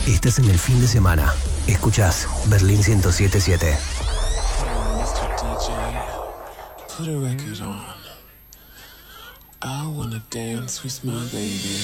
Estás en el fin de semana. Escuchás Berlín 107.7. Mr. DJ, put a record on. I wanna dance with my baby.